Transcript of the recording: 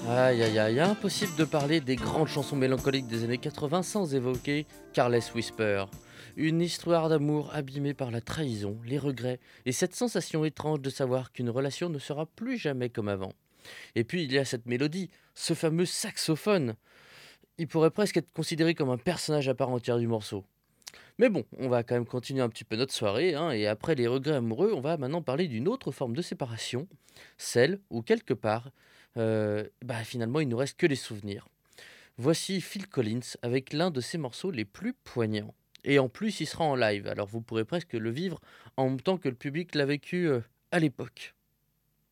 Aïe aïe aïe, impossible de parler des grandes chansons mélancoliques des années 80 sans évoquer Careless Whisper. Une histoire d'amour abîmée par la trahison, les regrets et cette sensation étrange de savoir qu'une relation ne sera plus jamais comme avant. Et puis il y a cette mélodie, ce fameux saxophone. Il pourrait presque être considéré comme un personnage à part entière du morceau. Mais bon, on va quand même continuer un petit peu notre soirée, hein, et après les regrets amoureux, on va maintenant parler d'une autre forme de séparation, celle où quelque part, finalement, il nous reste que les souvenirs. Voici Phil Collins avec l'un de ses morceaux les plus poignants. Et en plus, il sera en live, alors vous pourrez presque le vivre en même temps que le public l'a vécu à l'époque.